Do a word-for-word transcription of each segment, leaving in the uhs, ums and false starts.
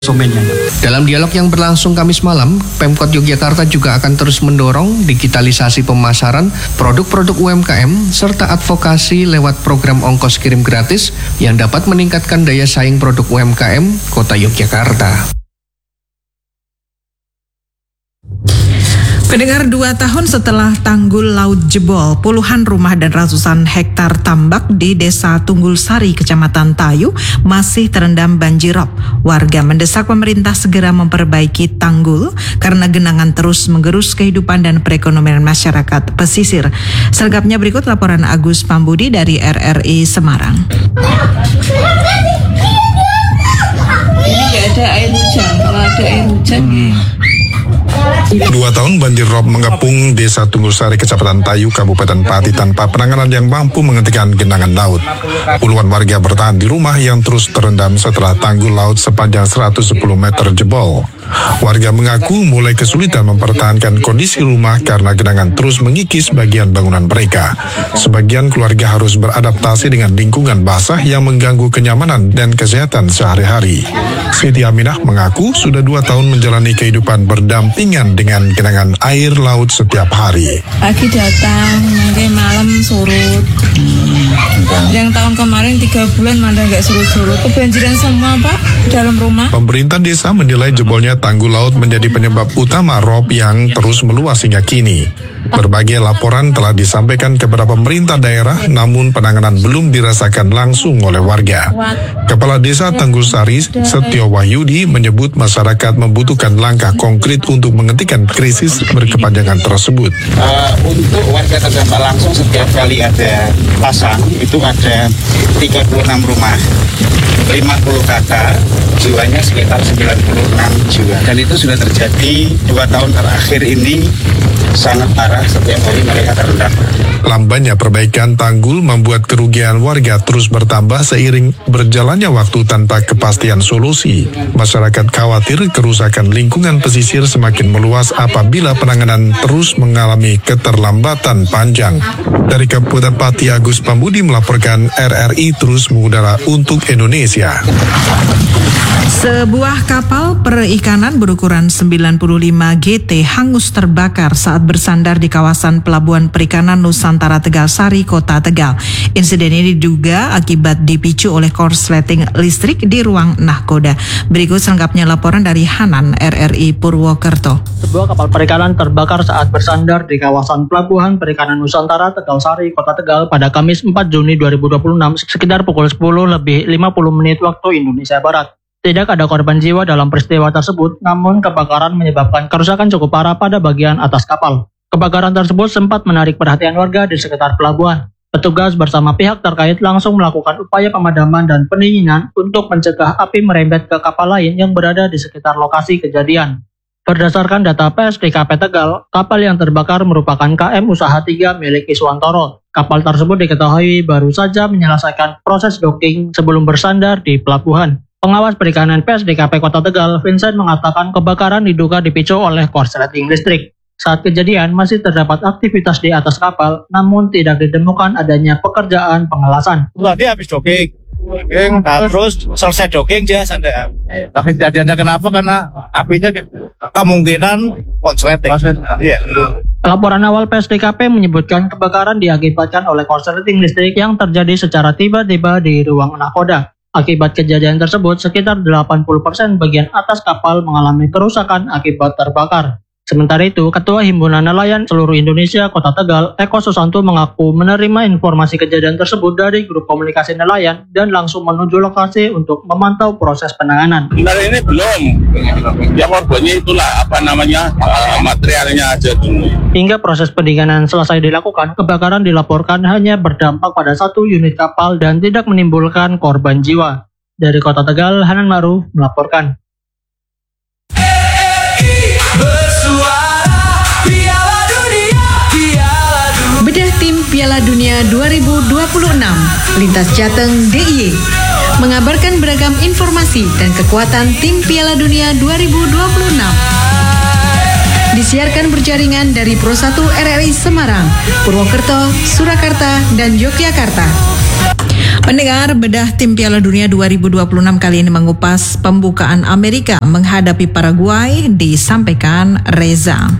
konsumennya. Dalam dialog yang berlangsung Kamis malam, Pemkot Yogyakarta juga akan terus mendorong digitalisasi pemasaran produk-produk U M K M serta advokasi lewat program ongkos kirim gratis yang dapat meningkatkan daya saing produk U M K M Kota Yogyakarta. Pendengar, dua tahun setelah tanggul laut jebol, puluhan rumah dan ratusan hektar tambak di Desa Tunggul Sari, Kecamatan Tayu, masih terendam banjir rob. Warga mendesak pemerintah segera memperbaiki tanggul karena genangan terus menggerus kehidupan dan perekonomian masyarakat pesisir. Selengkapnya berikut laporan Agus Pambudi dari R R I Semarang. Ini nggak ada air hujan, kalau ada air hujan hmm. Dua tahun banjir rob mengepung Desa Tunggul Sari, Kecamatan Tayu, Kabupaten Pati tanpa penanganan yang mampu menghentikan genangan laut. Puluhan warga bertahan di rumah yang terus terendam setelah tanggul laut sepanjang seratus sepuluh meter jebol. Warga mengaku mulai kesulitan mempertahankan kondisi rumah karena genangan terus mengikis bagian bangunan mereka. Sebagian keluarga harus beradaptasi dengan lingkungan basah yang mengganggu kenyamanan dan kesehatan sehari-hari. Siti Aminah mengaku sudah dua tahun menjalani kehidupan berdampingan dengan genangan air laut setiap hari. Pagi datang, nanti malam surut. Yang tahun kemarin tiga bulan mana nggak surut-surut. Kebanjiran semua Pak dalam rumah. Pemerintah desa menilai jebolnya tanggul laut menjadi penyebab utama rob yang terus meluas hingga kini. Berbagai laporan telah disampaikan kepada pemerintah daerah, namun penanganan belum dirasakan langsung oleh warga. Kepala Desa Tunggul Sari, Setio Wahyudi, menyebut masyarakat membutuhkan langkah konkret untuk menghentikan krisis berkepanjangan tersebut. Uh, untuk warga terdampak langsung setiap kali ada pasang, itu ada tiga puluh enam rumah, lima puluh kakak, jiwanya sekitar sembilan puluh enam jiwa. Dan itu sudah terjadi dua tahun terakhir ini, sangat parah, setiap hari mereka terendam. Lambannya perbaikan tanggul membuat kerugian warga terus bertambah seiring berjalannya waktu tanpa kepastian solusi. Masyarakat khawatir kerusakan lingkungan pesisir semakin meluas apabila penanganan terus mengalami keterlambatan panjang. Dari Kabupaten Pati, Agus Pambudi melaporkan R R I terus mengudara untuk Indonesia. Sebuah kapal perikanan berukuran sembilan puluh lima G T hangus terbakar saat bersandar di kawasan Pelabuhan Perikanan Nusantara Tegal Sari, Kota Tegal. Insiden ini diduga akibat dipicu oleh korsleting listrik di ruang nahkoda. Berikut selengkapnya laporan dari Hanan, R R I Purwokerto. Sebuah kapal perikanan terbakar saat bersandar di kawasan Pelabuhan Perikanan Nusantara Tegal Sari, Kota Tegal pada Kamis empat Juni dua ribu dua puluh enam sekitar pukul sepuluh lebih lima puluh menit waktu Indonesia Barat. Tidak ada korban jiwa dalam peristiwa tersebut, namun kebakaran menyebabkan kerusakan cukup parah pada bagian atas kapal. Kebakaran tersebut sempat menarik perhatian warga di sekitar pelabuhan. Petugas bersama pihak terkait langsung melakukan upaya pemadaman dan pendinginan untuk mencegah api merembet ke kapal lain yang berada di sekitar lokasi kejadian. Berdasarkan data P S D K P Tegal, kapal yang terbakar merupakan K M Usaha tiga milik Iswantoro. Kapal tersebut diketahui baru saja menyelesaikan proses docking sebelum bersandar di pelabuhan. Pengawas Perikanan P S D K P Kota Tegal, Vincent, mengatakan kebakaran diduga dipicu oleh korsleting listrik. Saat kejadian masih terdapat aktivitas di atas kapal, namun tidak ditemukan adanya pekerjaan pengelasan. Tadi habis docking, docking, nah, terus selesai docking dia sandar. Tapi kejadiannya kenapa? Karena apinya kemungkinan korsleting. Iya. Laporan awal P S D K P menyebutkan kebakaran diakibatkan oleh korsleting listrik yang terjadi secara tiba-tiba di ruang nahkoda. Akibat kejadian tersebut, sekitar delapan puluh persen bagian atas kapal mengalami kerusakan akibat terbakar. Sementara itu, Ketua Himpunan Nelayan Seluruh Indonesia Kota Tegal, Eko Susanto, mengaku menerima informasi kejadian tersebut dari grup komunikasi nelayan dan langsung menuju lokasi untuk memantau proses penanganan. Benar ini belum, ya korbannya itulah apa namanya uh, materialnya aja dulu. Hingga proses pendinginan selesai dilakukan, kebakaran dilaporkan hanya berdampak pada satu unit kapal dan tidak menimbulkan korban jiwa. Dari Kota Tegal, Hanan Ma'ruf melaporkan. Bedah tim Piala Dunia dua ribu dua puluh enam, Lintas Jateng D I Y mengabarkan beragam informasi dan kekuatan tim Piala Dunia dua ribu dua puluh enam. Disiarkan berjaringan dari Pro satu R R I Semarang, Purwokerto, Surakarta, dan Yogyakarta. Pendengar, bedah tim Piala Dunia dua ribu dua puluh enam kali ini mengupas pembukaan Amerika menghadapi Paraguay, disampaikan Reza.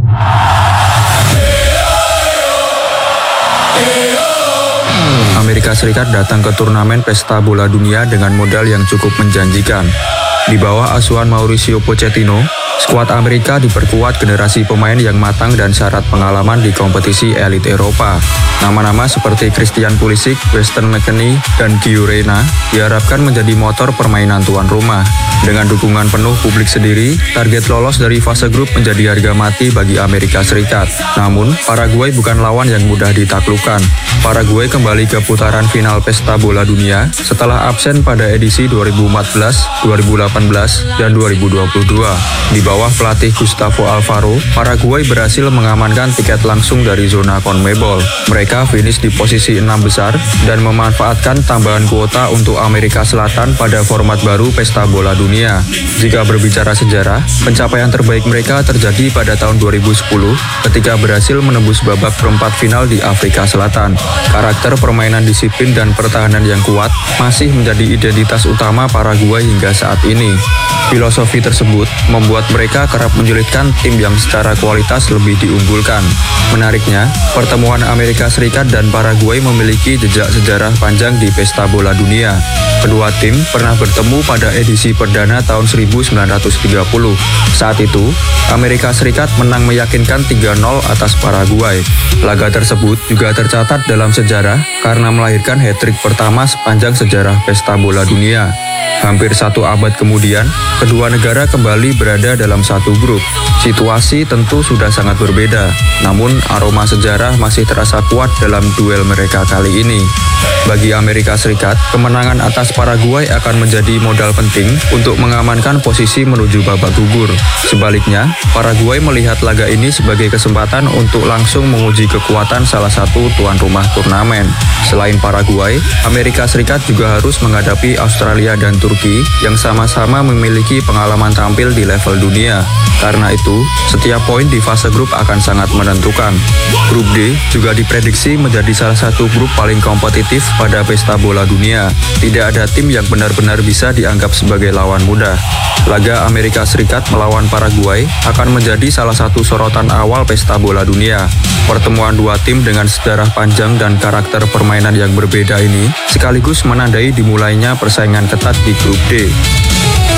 Amerika Serikat datang ke turnamen pesta bola dunia dengan modal yang cukup menjanjikan. Di bawah asuhan Mauricio Pochettino, skuad Amerika diperkuat generasi pemain yang matang dan syarat pengalaman di kompetisi elit Eropa. Nama-nama seperti Christian Pulisic, Weston McKennie, dan Gio Reyna diharapkan menjadi motor permainan tuan rumah. Dengan dukungan penuh publik sendiri, target lolos dari fase grup menjadi harga mati bagi Amerika Serikat. Namun, Paraguay bukan lawan yang mudah ditaklukkan. Paraguay kembali ke putaran final pesta bola dunia setelah absen pada edisi dua ribu empat belas, dua ribu delapan belas, dan dua ribu dua puluh dua. Di bawah pelatih Gustavo Alfaro, Paraguay berhasil mengamankan tiket langsung dari zona CONMEBOL. Mereka finish di posisi enam besar dan memanfaatkan tambahan kuota untuk Amerika Selatan pada format baru pesta bola dunia. Jika berbicara sejarah, pencapaian terbaik mereka terjadi pada tahun dua ribu sepuluh ketika berhasil menembus babak perempat final di Afrika Selatan. Karakter permainan disiplin dan pertahanan yang kuat masih menjadi identitas utama Paraguay hingga saat ini. Filosofi tersebut membuat mereka kerap menyulitkan tim yang secara kualitas lebih diunggulkan. Menariknya, pertemuan Amerika Serikat dan Paraguay memiliki jejak sejarah panjang di pesta bola dunia. Kedua tim pernah bertemu pada edisi perdana tahun seribu sembilan ratus tiga puluh. Saat itu, Amerika Serikat menang meyakinkan tiga nol atas Paraguay. Laga tersebut juga tercatat dalam sejarah karena melahirkan hat-trick pertama sepanjang sejarah pesta bola dunia. Hampir satu abad kemudian, kedua negara kembali berada dalam satu grup. Situasi tentu sudah sangat berbeda, namun aroma sejarah masih terasa kuat dalam duel mereka kali ini. Bagi Amerika Serikat, kemenangan atas Paraguay akan menjadi modal penting untuk mengamankan posisi menuju babak gugur. Sebaliknya, Paraguay melihat laga ini sebagai kesempatan untuk langsung menguji kekuatan salah satu tuan rumah turnamen. Selain Paraguay, Amerika Serikat juga harus menghadapi Australia dan Turki yang sama-sama memiliki pengalaman tampil di level dunia. Karena itu, setiap poin di fase grup akan sangat menentukan. Grup D juga diprediksi menjadi salah satu grup paling kompetitif pada pesta bola dunia. Tidak ada tim yang benar-benar bisa dianggap sebagai lawan mudah. Laga Amerika Serikat melawan Paraguay akan menjadi salah satu sorotan awal pesta bola dunia. Pertemuan dua tim dengan sejarah panjang dan karakter permainan yang berbeda ini sekaligus menandai dimulainya persaingan ketat di grup D.